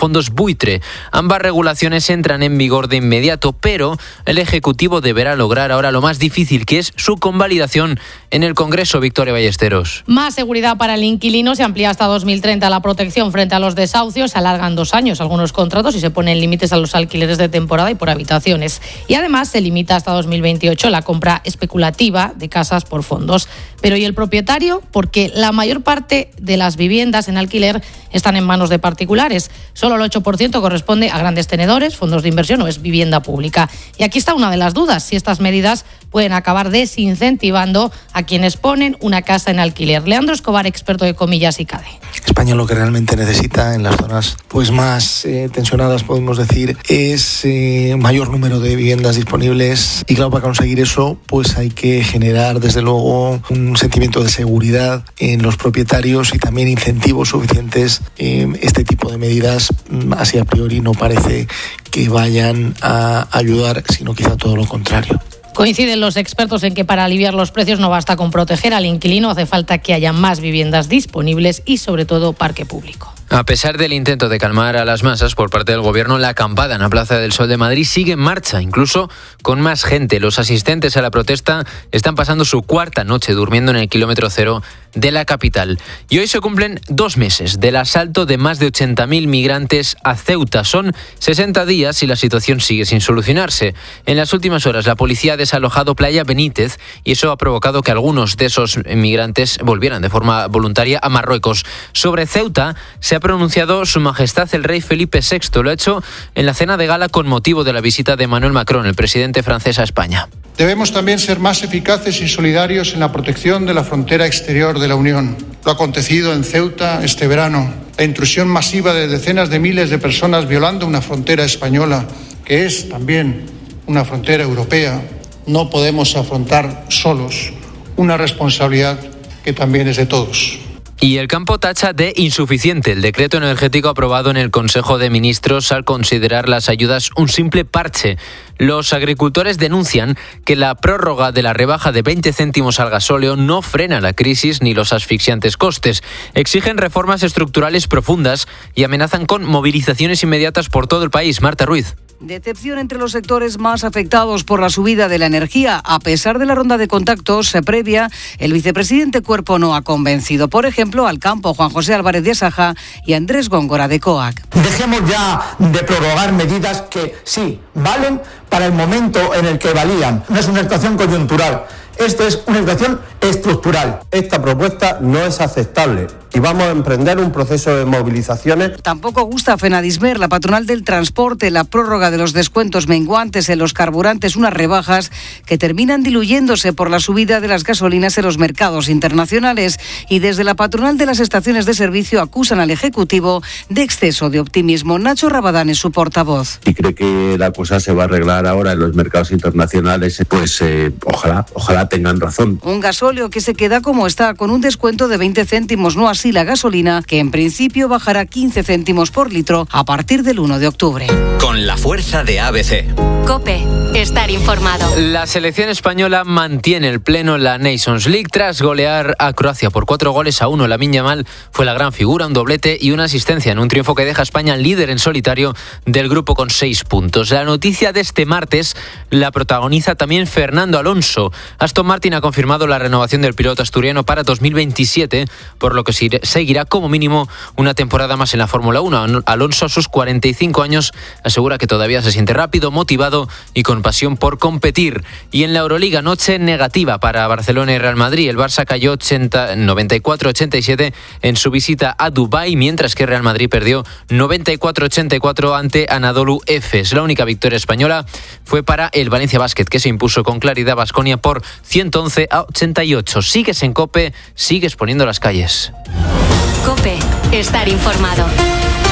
fondos buitre. Ambas regulaciones entran en vigor de inmediato, pero el Ejecutivo deberá lograr ahora lo más difícil, que es su convalidación en el Congreso. Victoria Ballesteros. Más seguridad para el inquilino, se amplía hasta 2030 la protección frente a los desahucios, se alargan 2 años algunos contratos y se ponen límites a los alquileres de temporada y por habitaciones. Y además se limita hasta 2028 la compra especulativa de casas por fondos. Pero ¿y el propietario? Porque la mayor parte de las viviendas en alquiler están en manos de particulares. Solo el 8% corresponde a grandes tenedores, fondos de inversión o es vivienda pública. Y aquí está una de las dudas, si estas medidas pueden acabar desincentivando a quienes ponen una casa en alquiler. Leandro Escobar, experto de Comillas y CADE. España lo que realmente necesita en las zonas más tensionadas, podemos decir, es mayor número de viviendas disponibles, y claro, para conseguir eso pues hay que generar desde luego un sentimiento de seguridad en los propietarios y también incentivos suficientes. Este tipo de medidas así a priori no parece que vayan a ayudar, sino quizá todo lo contrario. Coinciden los expertos en que para aliviar los precios no basta con proteger al inquilino, hace falta que haya más viviendas disponibles y sobre todo parque público. A pesar del intento de calmar a las masas por parte del Gobierno, la acampada en la Plaza del Sol de Madrid sigue en marcha, incluso con más gente. Los asistentes a la protesta están pasando su cuarta noche durmiendo en el kilómetro cero de la capital. Y hoy se cumplen 2 meses del asalto de más de 80.000 migrantes a Ceuta. Son 60 días y la situación sigue sin solucionarse. En las últimas horas la policía ha desalojado Playa Benítez y eso ha provocado que algunos de esos migrantes volvieran de forma voluntaria a Marruecos. Sobre Ceuta se ha pronunciado Su Majestad el Rey Felipe VI. Lo ha hecho en la cena de gala con motivo de la visita de Emmanuel Macron, el presidente francés, a España. Debemos también ser más eficaces y solidarios en la protección de la frontera exterior de la Unión. Lo acontecido en Ceuta este verano, la intrusión masiva de decenas de miles de personas violando una frontera española, que es también una frontera europea, no podemos afrontar solos una responsabilidad que también es de todos. Y el campo tacha de insuficiente el decreto energético aprobado en el Consejo de Ministros al considerar las ayudas un simple parche. Los agricultores denuncian que la prórroga de la rebaja de 20 céntimos al gasóleo no frena la crisis ni los asfixiantes costes. Exigen reformas estructurales profundas y amenazan con movilizaciones inmediatas por todo el país. Marta Ruiz. Decepción entre los sectores más afectados por la subida de la energía. A pesar de la ronda de contactos previa, el vicepresidente Cuerpo no ha convencido. Por ejemplo, al campo Juan José Álvarez de Asaja y Andrés Góngora de COAC. Dejemos ya de prorrogar medidas que sí valen para el momento en el que valían. No es una situación coyuntural. Esto es una situación estructural. Esta propuesta no es aceptable y vamos a emprender un proceso de movilizaciones. Tampoco gusta a Fenadismer, la patronal del transporte, la prórroga de los descuentos menguantes en los carburantes, unas rebajas que terminan diluyéndose por la subida de las gasolinas en los mercados internacionales. Y desde la patronal de las estaciones de servicio acusan al Ejecutivo de exceso de optimismo. Nacho Rabadán es su portavoz. Y cree que la cosa se va a arreglar ahora en los mercados internacionales, pues ojalá tengan razón. Un gasóleo que se queda como está, con un descuento de 20 céntimos, no así la gasolina, que en principio bajará 15 céntimos por litro a partir del 1 de octubre. Con la fuerza de ABC. COPE. Estar informado. La selección española mantiene el pleno en la Nations League tras golear a Croacia por 4-1. Lamine Yamal fue la gran figura, un doblete y una asistencia en un triunfo que deja a España líder en solitario del grupo con 6 puntos. La noticia de este martes la protagoniza también Fernando Alonso. Aston Martin ha confirmado la renovación del piloto asturiano para 2027, por lo que seguirá como mínimo una temporada más en la Fórmula 1. Alonso, a sus 45 años, asegura que todavía se siente rápido, motivado y con pasión por competir. Y en la Euroliga, noche negativa para Barcelona y Real Madrid. El Barça cayó 94-87 en su visita a Dubái, mientras que Real Madrid perdió 94-84 ante Anadolu Efes. La única victoria española fue para el Valencia Basket, que se impuso con claridad a Baskonia por 111-88. Sigues en COPE, sigues poniendo las calles. COPE. Estar informado.